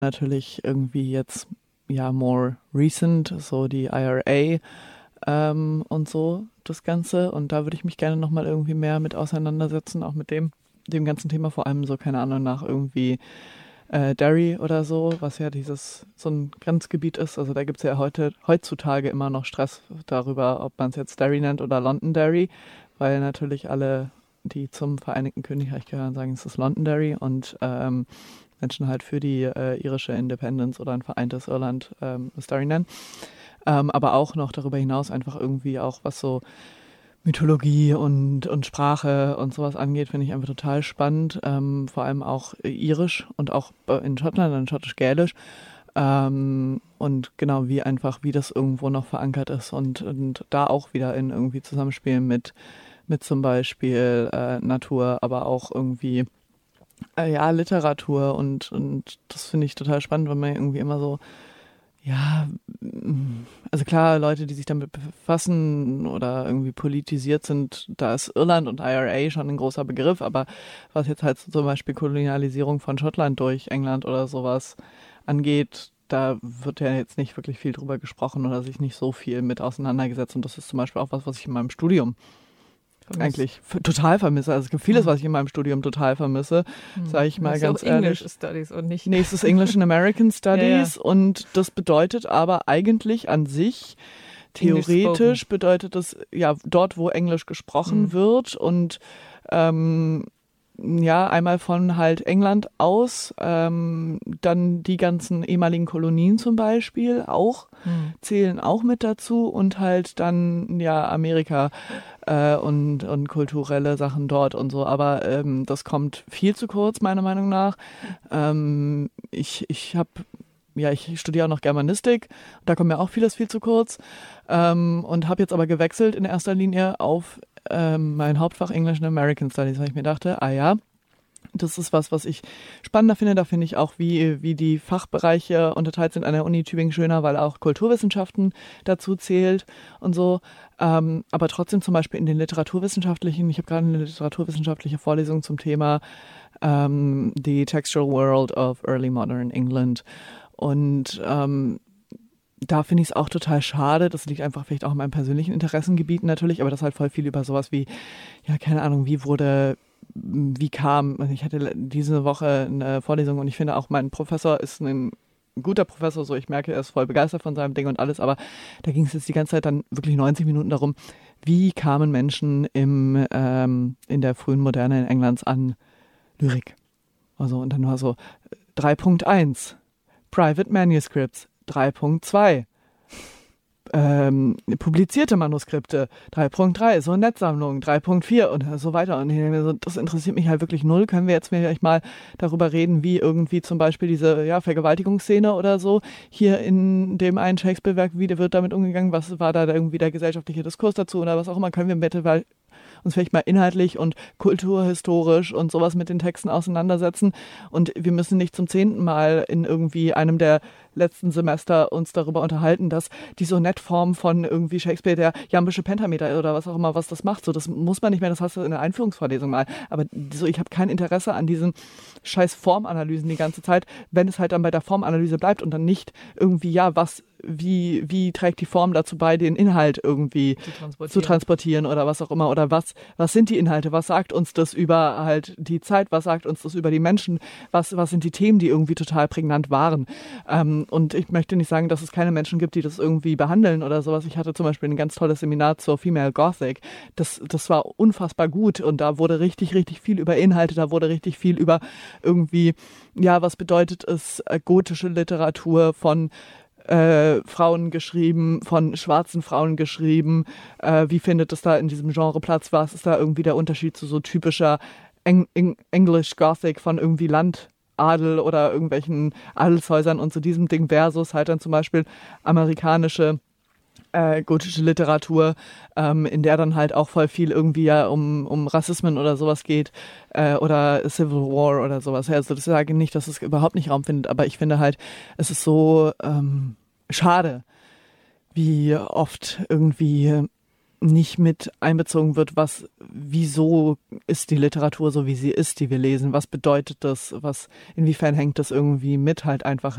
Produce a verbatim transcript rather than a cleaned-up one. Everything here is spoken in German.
natürlich irgendwie jetzt ja more recent, so die I R A ähm, und so das Ganze. Und da würde ich mich gerne nochmal irgendwie mehr mit auseinandersetzen, auch mit dem, dem ganzen Thema, vor allem so, keine Ahnung, nach irgendwie äh, Derry oder so, was ja dieses so ein Grenzgebiet ist. Also da gibt es ja heute heutzutage immer noch Stress darüber, ob man es jetzt Derry nennt oder Londonderry, weil natürlich alle, die zum Vereinigten Königreich gehören, sagen, es ist Londonderry und ähm, Menschen halt für die äh, irische Independence oder ein vereintes Irland ähm, es Derry nennen. Ähm, aber auch noch darüber hinaus einfach irgendwie auch, was so Mythologie und, und Sprache und sowas angeht, finde ich einfach total spannend. Ähm, vor allem auch äh, irisch und auch in Schottland, dann schottisch-gälisch. Ähm, und genau, wie einfach, wie das irgendwo noch verankert ist und, und da auch wieder in irgendwie Zusammenspielen mit, mit zum Beispiel äh, Natur, aber auch irgendwie äh, ja, Literatur und, und das finde ich total spannend, weil man irgendwie immer so, ja, also klar, Leute, die sich damit befassen oder irgendwie politisiert sind, da ist Irland und I R A schon ein großer Begriff, aber was jetzt halt zum Beispiel Kolonialisierung von Schottland durch England oder sowas angeht, da wird ja jetzt nicht wirklich viel drüber gesprochen oder sich nicht so viel mit auseinandergesetzt und das ist zum Beispiel auch was, was ich in meinem Studium Vermisst. eigentlich f- total vermisse. Also es gibt vieles, Mhm. was ich in meinem Studium total vermisse, Mhm. sage ich mal Das ist ganz auch ehrlich. English Studies und nicht. Nächstes English and American Studies Ja, und das bedeutet aber eigentlich an sich, English theoretisch spoken. bedeutet das ja dort, wo Englisch gesprochen Mhm. wird und ähm, ja, einmal von halt England aus, ähm, dann die ganzen ehemaligen Kolonien zum Beispiel auch, Mhm. zählen auch mit dazu und halt dann ja Amerika äh, und, und kulturelle Sachen dort und so. Aber ähm, das kommt viel zu kurz, meiner Meinung nach. Ähm, ich ich habe, ja, ich studiere auch noch Germanistik, da kommt mir auch vieles viel zu kurz ähm, und habe jetzt aber gewechselt in erster Linie auf ähm, mein Hauptfach English and American Studies, weil ich mir dachte, ah ja, das ist was, was ich spannender finde. Da finde ich auch, wie, wie die Fachbereiche unterteilt sind an der Uni Tübingen schöner, weil auch Kulturwissenschaften dazu zählt und so. Ähm, aber trotzdem zum Beispiel in den literaturwissenschaftlichen, ich habe gerade eine literaturwissenschaftliche Vorlesung zum Thema ähm, The Textual World of Early Modern England. Und ähm, da finde ich es auch total schade. Das liegt einfach vielleicht auch in meinem persönlichen Interessengebiet natürlich, aber das halt voll viel über sowas wie, ja, keine Ahnung, wie wurde, wie kam, ich hatte diese Woche eine Vorlesung und ich finde auch, mein Professor ist ein guter Professor, so ich merke, er ist voll begeistert von seinem Ding und alles, aber da ging es jetzt die ganze Zeit dann wirklich neunzig Minuten darum, wie kamen Menschen im, ähm, in der frühen Moderne in Englands an Lyrik. Also, und dann war so drei Punkt eins, Private Manuscripts, drei Punkt zwei, ähm, publizierte Manuskripte, drei Punkt drei, Sonettsammlungen, drei Punkt vier und so weiter. Und ich denke mir so, das interessiert mich halt wirklich null. Können wir jetzt vielleicht mal darüber reden, wie irgendwie zum Beispiel diese ja, Vergewaltigungsszene oder so hier in dem einen Shakespeare-Werk, wie wird damit umgegangen, was war da irgendwie der gesellschaftliche Diskurs dazu oder was auch immer, können wir bitte weil uns vielleicht mal inhaltlich und kulturhistorisch und sowas mit den Texten auseinandersetzen. Und wir müssen nicht zum zehnten Mal in irgendwie einem der letzten Semester uns darüber unterhalten, dass die Sonettform von irgendwie Shakespeare der jambische Pentameter oder was auch immer, was das macht. So, das muss man nicht mehr, das hast du in der Einführungsvorlesung mal. Aber so, ich habe kein Interesse an diesen scheiß Formanalysen die ganze Zeit, wenn es halt dann bei der Formanalyse bleibt und dann nicht irgendwie, ja, was, wie, wie trägt die Form dazu bei, den Inhalt irgendwie Zu transportieren. zu transportieren oder was auch immer. Oder was, was sind die Inhalte? Was sagt uns das über halt die Zeit? Was sagt uns das über die Menschen? Was, was sind die Themen, die irgendwie total prägnant waren? Ähm, und ich möchte nicht sagen, dass es keine Menschen gibt, die das irgendwie behandeln oder sowas. Ich hatte zum Beispiel ein ganz tolles Seminar zur Female Gothic. Das, das war unfassbar gut und da wurde richtig, richtig viel über Inhalte, da wurde richtig viel über irgendwie, ja, was bedeutet es, äh, gotische Literatur von Äh, Frauen geschrieben, von schwarzen Frauen geschrieben. Äh, wie findet es da in diesem Genre Platz? Was ist da irgendwie der Unterschied zu so typischer Eng- Eng- English Gothic von irgendwie Landadel oder irgendwelchen Adelshäusern und zu diesem Ding versus halt dann zum Beispiel amerikanische äh, gotische Literatur, ähm, in der dann halt auch voll viel irgendwie ja um, um Rassismen oder sowas geht äh, oder Civil War oder sowas. Also das sage ich nicht, dass es überhaupt nicht Raum findet, aber ich finde halt, es ist so ähm, schade, wie oft irgendwie nicht mit einbezogen wird, was, wieso ist die Literatur so, wie sie ist, die wir lesen, was bedeutet das, was, inwiefern hängt das irgendwie mit halt einfach